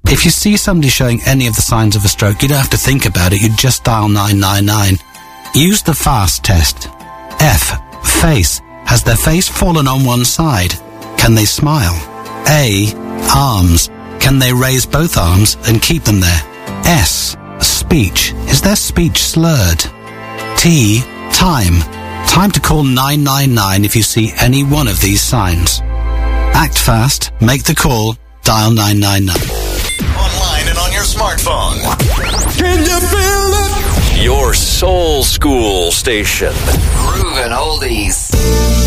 If you see somebody showing any of the signs of a stroke, you don't have to think about it. You just dial 999. Use the FAST test. F. Face. Has their face fallen on one side? Can they smile? A. Arms. Can they raise both arms and keep them there? S. Speech. Is their speech slurred? T. Time. Time to call 999 if you see any one of these signs. Act fast, make the call, dial 999. Online and on your smartphone. Can you feel it? Your soul school station. Groovin' oldies.